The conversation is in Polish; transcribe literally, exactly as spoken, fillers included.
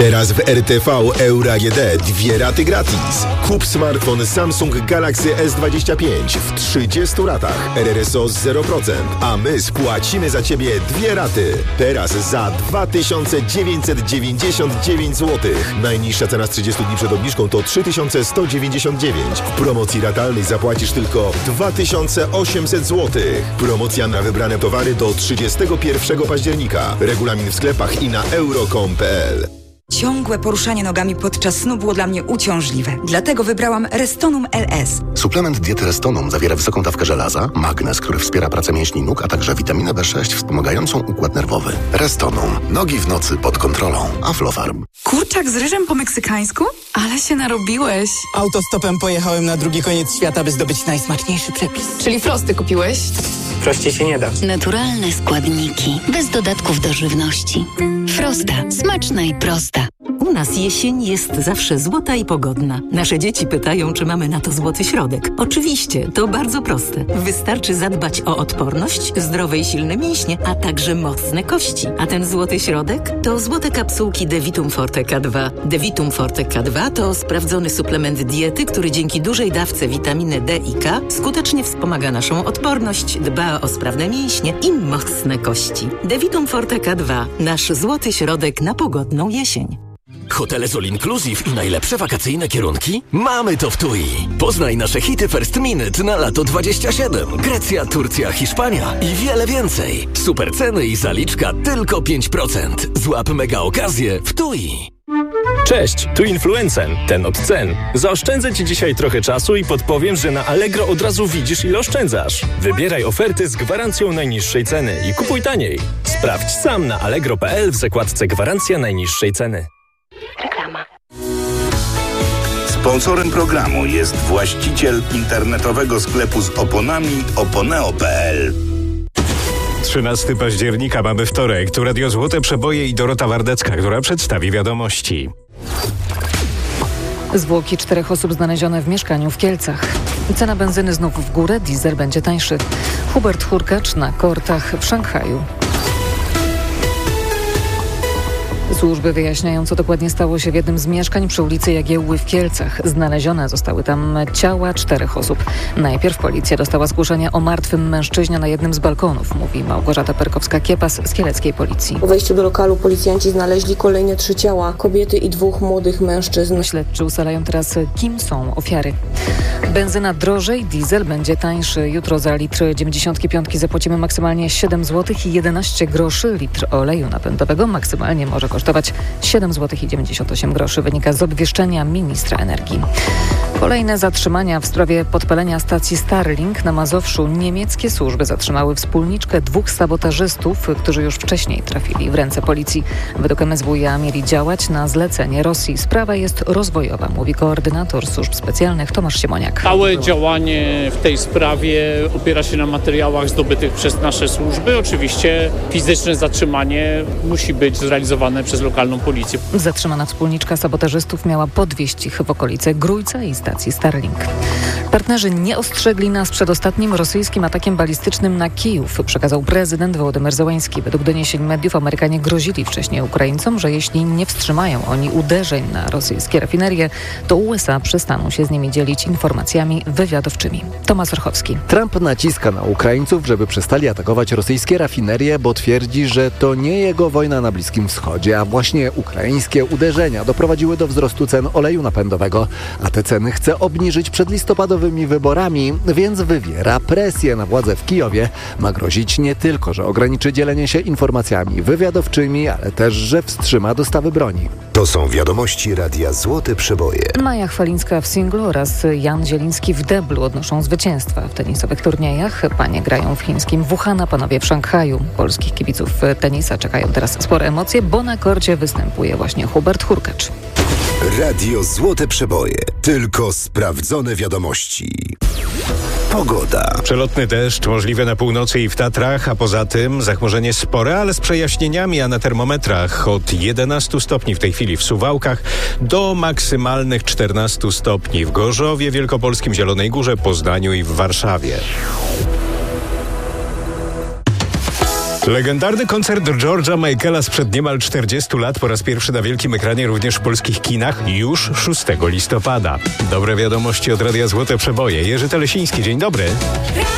Teraz w R T V Euro A G D dwie raty gratis. Kup smartfon Samsung Galaxy S dwadzieścia pięć w trzydziestu ratach. R R S O zero procent. A my spłacimy za Ciebie dwie raty. Teraz za dwa tysiące dziewięćset dziewięćdziesiąt dziewięć złotych. Najniższa cena z trzydziestu dni przed obniżką to trzy tysiące sto dziewięćdziesiąt dziewięć. W promocji ratalnej zapłacisz tylko dwa tysiące osiemset złotych. Promocja na wybrane towary do trzydziestego pierwszego października. Regulamin w sklepach i na euro kropka com kropka p l. Ciągłe poruszanie nogami podczas snu było dla mnie uciążliwe. Dlatego wybrałam Restonum L S. Suplement diety Restonum zawiera wysoką dawkę żelaza, magnez, który wspiera pracę mięśni nóg, a także witaminę B sześć wspomagającą układ nerwowy. Restonum. Nogi w nocy pod kontrolą. Aflofarm. Kurczak z ryżem po meksykańsku? Ale się narobiłeś. Autostopem pojechałem na drugi koniec świata, by zdobyć najsmaczniejszy przepis. Czyli frosty kupiłeś? Prościej się nie da. Naturalne składniki, bez dodatków do żywności. Frosta. Smaczna i prosta. U nas jesień jest zawsze złota i pogodna. Nasze dzieci pytają, czy mamy na to złoty środek. Oczywiście, to bardzo proste. Wystarczy zadbać o odporność, zdrowe i silne mięśnie, a także mocne kości. A ten złoty środek to złote kapsułki Devitum Forte K dwa. Devitum Forte K dwa to sprawdzony suplement diety, który dzięki dużej dawce witaminy D i K skutecznie wspomaga naszą odporność, dba o sprawne mięśnie i mocne kości. Devitum Forte K dwa. Nasz złoty środek na pogodną jesień. Hotele z All Inclusive i najlepsze wakacyjne kierunki? Mamy to w T U I. Poznaj nasze hity First Minute na lato dwadzieścia siedem. Grecja, Turcja, Hiszpania i wiele więcej. Super ceny i zaliczka tylko pięć procent. Złap mega okazję w T U I. Cześć, tu Influencen, ten od cen. Zaoszczędzę Ci dzisiaj trochę czasu i podpowiem, że na Allegro od razu widzisz, ile oszczędzasz. Wybieraj oferty z gwarancją najniższej ceny i kupuj taniej. Sprawdź sam na allegro kropka p l w zakładce Gwarancja najniższej ceny. Reklama. Sponsorem programu jest właściciel internetowego sklepu z oponami oponeo kropka p l. trzynastego października mamy wtorek. Tu Radio Złote Przeboje i Dorota Wardecka, która przedstawi wiadomości. Zwłoki czterech osób znalezione w mieszkaniu w Kielcach. Cena benzyny znów w górę, diesel będzie tańszy. Hubert Hurkacz na kortach w Szanghaju. Służby wyjaśniają, co dokładnie stało się w jednym z mieszkań przy ulicy Jagiełły w Kielcach. Znalezione zostały tam ciała czterech osób. Najpierw policja dostała zgłoszenie o martwym mężczyźnie na jednym z balkonów, mówi Małgorzata Perkowska-Kiepas z kieleckiej policji. Po wejściu do lokalu policjanci znaleźli kolejne trzy ciała, kobiety i dwóch młodych mężczyzn. Śledczy ustalają teraz, kim są ofiary. Benzyna drożej, diesel będzie tańszy. Jutro za litr dziewięćdziesiąt pięć zapłacimy maksymalnie siedem złotych i jedenaście groszy. Litr oleju napędowego maksymalnie może kosztować siedem złotych i dziewięćdziesiąt osiem groszy, wynika z obwieszczenia ministra energii. Kolejne zatrzymania w sprawie podpalenia stacji Starlink na Mazowszu. Niemieckie służby zatrzymały wspólniczkę dwóch sabotażystów, którzy już wcześniej trafili w ręce policji. Według M S W iA mieli działać na zlecenie Rosji. Sprawa jest rozwojowa, mówi koordynator służb specjalnych Tomasz Siemoniak. Całe działanie w tej sprawie opiera się na materiałach zdobytych przez nasze służby. Oczywiście fizyczne zatrzymanie musi być zrealizowane przez lokalną policję. Zatrzymana wspólniczka sabotażystów miała podwieźć ich w okolice Grójca i stacji Starlink. Partnerzy nie ostrzegli nas przed ostatnim rosyjskim atakiem balistycznym na Kijów, przekazał prezydent Wołodymyr Zełański. Według doniesień mediów Amerykanie grozili wcześniej Ukraińcom, że jeśli nie wstrzymają oni uderzeń na rosyjskie rafinerie, to U S A przestaną się z nimi dzielić informacjami wywiadowczymi. Tomasz Orchowski. Trump naciska na Ukraińców, żeby przestali atakować rosyjskie rafinerie, bo twierdzi, że to nie jego wojna na Bliskim Wschodzie, a właśnie ukraińskie uderzenia doprowadziły do wzrostu cen oleju napędowego, a te ceny chce obniżyć przed listopadowymi wyborami, więc wywiera presję na władze w Kijowie. Ma grozić nie tylko, że ograniczy dzielenie się informacjami wywiadowczymi, ale też, że wstrzyma dostawy broni. To są wiadomości Radia Złote Przeboje. Maja Chwalińska w singlu oraz Jan Zieliński w deblu odnoszą zwycięstwa w tenisowych turniejach. Panie grają w chińskim Wuhan, a panowie w Szanghaju. Polskich kibiców tenisa czekają teraz spore emocje, bo na korcie występuje właśnie Hubert Hurkacz. Radio Złote Przeboje. Tylko sprawdzone wiadomości. Pogoda. Przelotny deszcz możliwy na północy i w Tatrach, a poza tym zachmurzenie spore, ale z przejaśnieniami, a na termometrach od jedenastu stopni w tej chwili w Suwałkach do maksymalnych czternastu stopni w Gorzowie Wielkopolskim, Zielonej Górze, Poznaniu i w Warszawie. Legendarny koncert George'a Michaela sprzed niemal czterdziestu lat po raz pierwszy na wielkim ekranie również w polskich kinach już szóstego listopada. Dobre wiadomości od Radia Złote Przeboje. Jerzy Telesiński, dzień dobry.